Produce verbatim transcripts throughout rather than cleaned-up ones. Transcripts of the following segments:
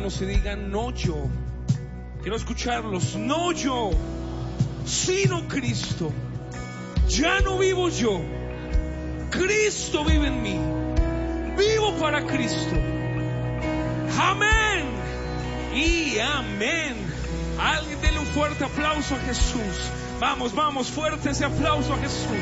manos y digan: no yo. Quiero escucharlos. No yo, sino Cristo. Ya no vivo yo, Cristo vive en mí. Vivo para Cristo. Amén y amén. Alguien denle un fuerte aplauso a Jesús. Vamos, vamos, fuerte ese aplauso a Jesús.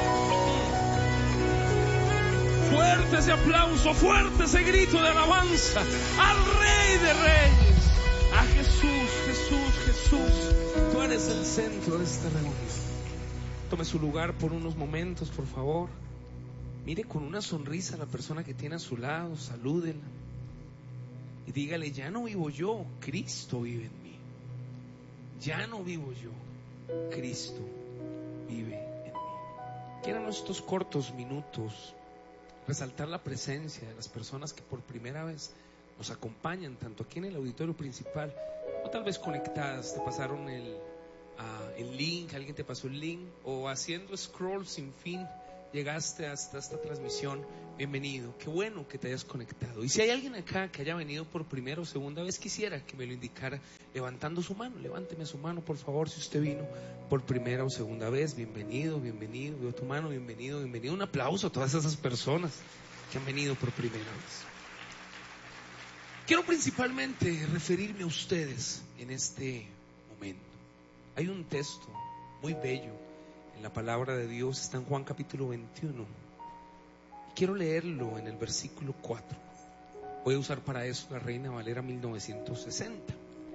Fuerte ese aplauso, fuerte ese grito de alabanza al Rey de Reyes, a Jesús, Jesús, Jesús. Tú eres el centro de esta reunión. Tome su lugar por unos momentos, por favor. Mire con una sonrisa a la persona que tiene a su lado, salúdela y dígale: ya no vivo yo, Cristo vive en mí. Ya no vivo yo, Cristo vive en mí. Quiero en estos cortos minutos resaltar la presencia de las personas que por primera vez nos acompañan, tanto aquí en el auditorio principal o tal vez conectadas. Te pasaron el, uh, el link, alguien te pasó el link, o haciendo scroll sin fin llegaste hasta esta transmisión. Bienvenido, qué bueno que te hayas conectado. Y si hay alguien acá que haya venido por primera o segunda vez, quisiera que me lo indicara levantando su mano. Levánteme su mano, por favor, si usted vino por primera o segunda vez. Bienvenido, bienvenido, veo tu mano, bienvenido, bienvenido. Un aplauso a todas esas personas que han venido por primera vez. Quiero principalmente referirme a ustedes en este momento. Hay un texto muy bello en la palabra de Dios, está en Juan capítulo veintiuno. Quiero leerlo en el versículo cuatro. Voy a usar para eso la Reina Valera mil novecientos sesenta.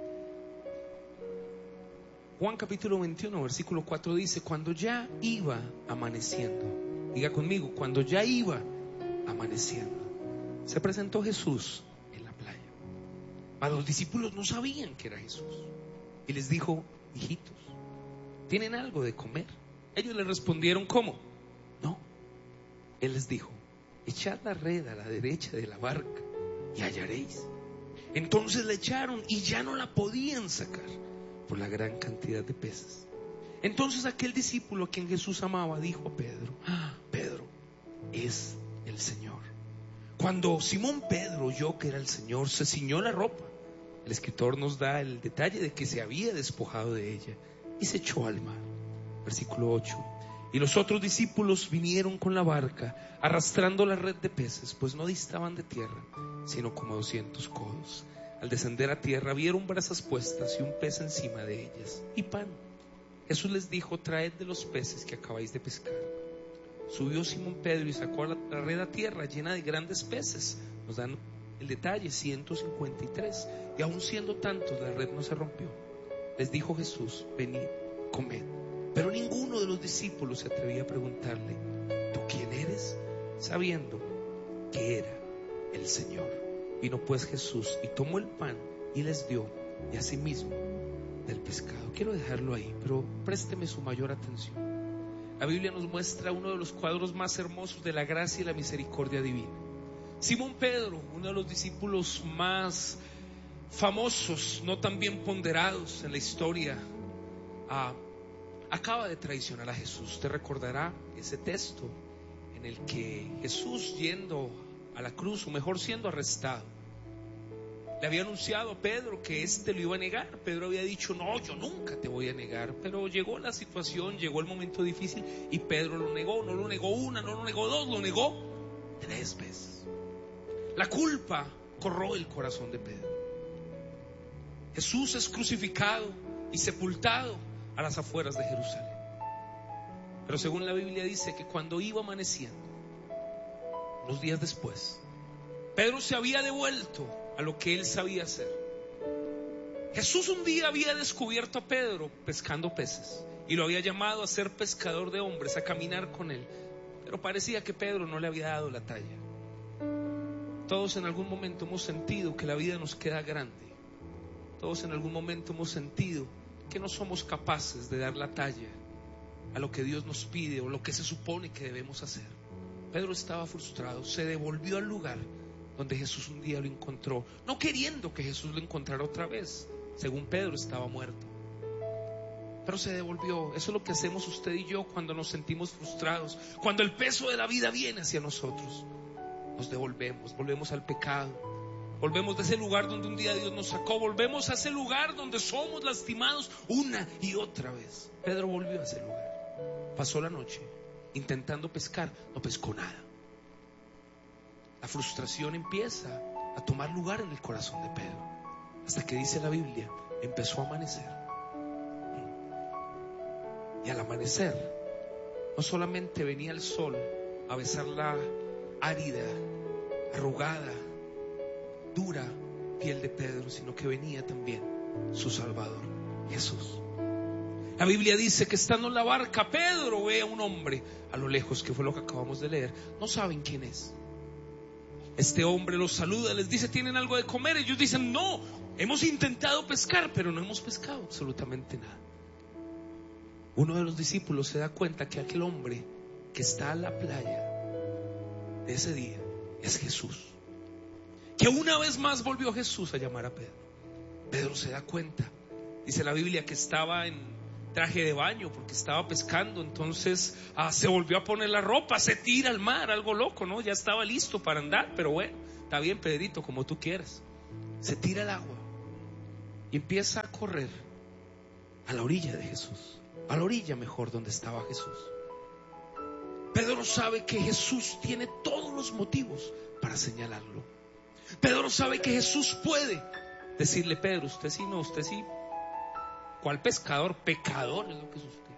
Juan capítulo veintiuno, versículo cuatro dice: cuando ya iba amaneciendo, diga conmigo, cuando ya iba amaneciendo, se presentó Jesús en la playa. A los discípulos no sabían que era Jesús y les dijo: hijitos, ¿tienen algo de comer? Ellos le respondieron: ¿cómo? No. Él les dijo: echad la red a la derecha de la barca y hallaréis. Entonces la echaron y ya no la podían sacar por la gran cantidad de peces. Entonces aquel discípulo a quien Jesús amaba dijo a Pedro: ah, Pedro, es el Señor. Cuando Simón Pedro oyó que era el Señor, se ciñó la ropa. El escritor nos da el detalle de que se había despojado de ella y se echó al mar. Versículo ocho. Y los otros discípulos vinieron con la barca, arrastrando la red de peces, pues no distaban de tierra, sino como doscientos codos. Al descender a tierra vieron brasas puestas y un pez encima de ellas, y pan. Jesús les dijo: traed de los peces que acabáis de pescar. Subió Simón Pedro y sacó la red a tierra llena de grandes peces. Nos dan el detalle, ciento cincuenta y tres. Y aun siendo tantos, la red no se rompió. Les dijo Jesús: venid, comed. Pero ninguno de los discípulos se atrevía a preguntarle: ¿tú quién eres? Sabiendo que era el Señor. Vino pues Jesús y tomó el pan y les dio, y asimismo del pescado. Quiero dejarlo ahí, pero présteme su mayor atención. La Biblia nos muestra uno de los cuadros más hermosos de la gracia y la misericordia divina. Simón Pedro, uno de los discípulos más famosos, no tan bien ponderados en la historia, ah, acaba de traicionar a Jesús. Usted recordará ese texto en el que Jesús, yendo a la cruz, o mejor siendo arrestado, le había anunciado a Pedro que éste lo iba a negar. Pedro había dicho: no, yo nunca te voy a negar. Pero llegó la situación, llegó el momento difícil y Pedro lo negó. No lo negó una, no lo negó dos, lo negó tres veces. La culpa corroe el corazón de Pedro. Jesús es crucificado y sepultado a las afueras de Jerusalén. Pero según la Biblia dice que cuando iba amaneciendo, unos días después, Pedro se había devuelto a lo que él sabía hacer. Jesús un día había descubierto a Pedro pescando peces y lo había llamado a ser pescador de hombres, a caminar con él. Pero parecía que Pedro no le había dado la talla. Todos en algún momento hemos sentido que la vida nos queda grande. Todos en algún momento hemos sentido que no somos capaces de dar la talla a lo que Dios nos pide o lo que se supone que debemos hacer. Pedro estaba frustrado, se devolvió al lugar donde Jesús un día lo encontró, no queriendo que Jesús lo encontrara otra vez. Según Pedro, estaba muerto, pero se devolvió. Eso es lo que hacemos usted y yo cuando nos sentimos frustrados, cuando el peso de la vida viene hacia nosotros. Nos devolvemos, volvemos al pecado, Volvemos de ese lugar donde un día Dios nos sacó. Volvemos a ese lugar donde somos lastimados una y otra vez. Pedro volvió a ese lugar. Pasó la noche intentando pescar, no pescó nada. La frustración empieza a tomar lugar en el corazón de Pedro, hasta que dice la Biblia, empezó a amanecer. Y al amanecer, no solamente venía el sol a besar la árida, arrugada, dura piel de Pedro, sino que venía también su Salvador, Jesús. La Biblia dice que estando en la barca, Pedro ve a un hombre a lo lejos, que fue lo que acabamos de leer. No saben quién es. Este hombre los saluda, les dice, ¿tienen algo de comer? Ellos dicen, no, hemos intentado pescar, pero no hemos pescado absolutamente nada. Uno de los discípulos se da cuenta que aquel hombre que está a la playa de ese día es Jesús. Que una vez más volvió Jesús a llamar a Pedro. Pedro se da cuenta, dice la Biblia, que estaba en traje de baño porque estaba pescando. Entonces ah, se volvió a poner la ropa, se tira al mar, algo loco, ¿no? Ya estaba listo para andar, pero bueno, está bien, Pedrito, como tú quieras. Se tira al agua y empieza a correr a la orilla de Jesús, a la orilla mejor donde estaba Jesús. Pedro sabe que Jesús tiene todos los motivos para señalarlo. Pedro sabe que Jesús puede decirle, Pedro, usted sí, no, usted sí. ¿Cuál pescador? Pecador es lo que es usted.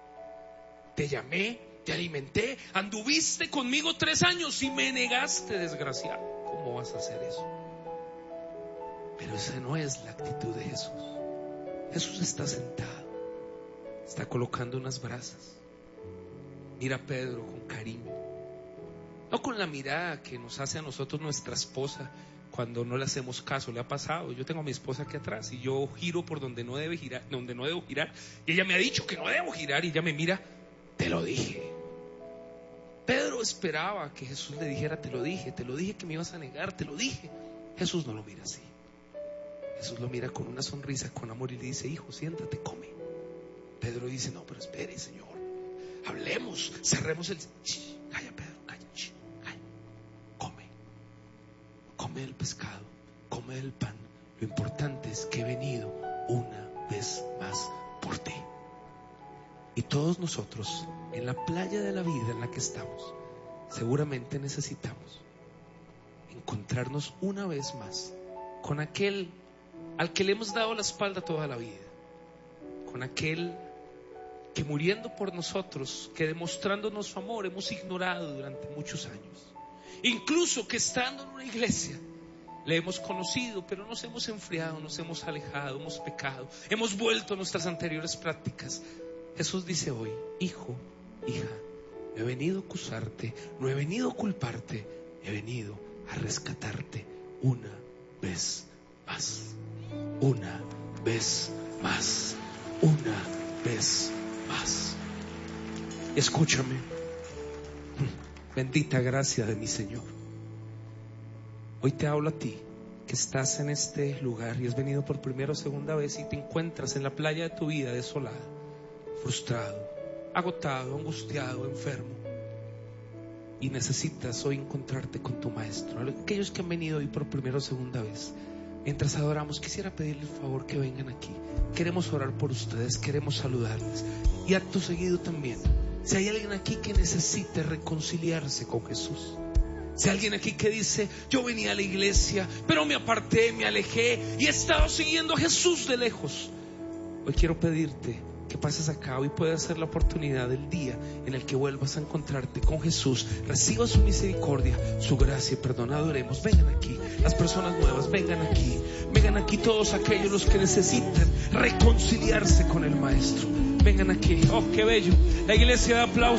Te llamé, te alimenté, anduviste conmigo tres años y me negaste, desgraciado. ¿Cómo vas a hacer eso? Pero esa no es la actitud de Jesús. Jesús está sentado, está colocando unas brasas. Mira a Pedro con cariño, no con la mirada que nos hace a nosotros nuestra esposa cuando no le hacemos caso. Le ha pasado. Yo tengo a mi esposa aquí atrás y yo giro por donde no debe girar, donde no debo girar, y ella me ha dicho que no debo girar y ella me mira, te lo dije. Pedro esperaba que Jesús le dijera, te lo dije, te lo dije que me ibas a negar, te lo dije. Jesús no lo mira así. Jesús lo mira con una sonrisa, con amor, y le dice, hijo, siéntate, come. Pedro dice, no, pero espere, Señor, hablemos, cerremos el... Shh, calla, Pedro, calla, shh, calla. Come, come el pescado, come el pan. Lo importante es que he venido una vez más por ti. Y todos nosotros, en la playa de la vida en la que estamos, seguramente necesitamos encontrarnos una vez más con aquel al que le hemos dado la espalda toda la vida, con aquel que muriendo por nosotros, que demostrándonos su amor hemos ignorado durante muchos años, incluso que estando en una iglesia le hemos conocido, pero nos hemos enfriado, nos hemos alejado, hemos pecado, hemos vuelto a nuestras anteriores prácticas. Jesús dice hoy, hijo, hija, no he venido a acusarte, no he venido a culparte, he venido a rescatarte una vez más, una vez más, una vez más. Escúchame, bendita gracia de mi Señor. Hoy te hablo a ti que estás en este lugar y has venido por primera o segunda vez y te encuentras en la playa de tu vida desolada, frustrado, agotado, angustiado, enfermo, y necesitas hoy encontrarte con tu Maestro. Aquellos que han venido hoy por primera o segunda vez, mientras adoramos, quisiera pedirle el favor que vengan aquí. Queremos orar por ustedes, queremos saludarles, y acto seguido también, si hay alguien aquí que necesite reconciliarse con Jesús, si hay alguien aquí que dice, yo venía a la iglesia, pero me aparté, me alejé y he estado siguiendo a Jesús de lejos, hoy quiero pedirte que pases acá. Hoy puede ser la oportunidad del día en el que vuelvas a encontrarte con Jesús, recibas su misericordia, su gracia y perdón. Adoremos, vengan aquí las personas nuevas, vengan aquí, vengan aquí todos aquellos los que necesitan reconciliarse con el Maestro, vengan aquí. Oh, qué bello, la iglesia da aplausos.